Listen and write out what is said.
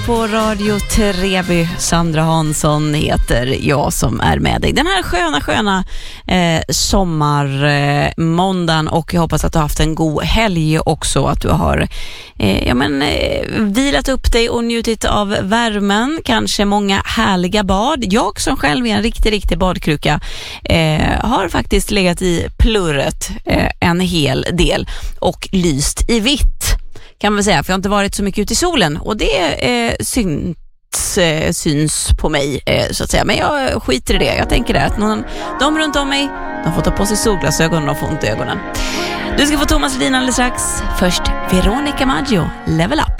På Radio Treby, Sandra Hansson heter jag som är med dig den här sköna sommarmåndagen, och jag hoppas att du har haft en god helg också, att du har vilat upp dig och njutit av värmen, kanske många härliga bad. Jag som själv är en riktig badkruka har faktiskt legat i plurret en hel del och lyst i vitt, kan man säga, för jag har inte varit så mycket ute i solen, och det syns på mig så att säga, men jag skiter i det. Jag tänker att de runt om mig, de får ta på sig solglasögon, de får ont i ögonen. Du ska få Thomas Ledin alldeles strax. Först Veronica Maggio, Level Up.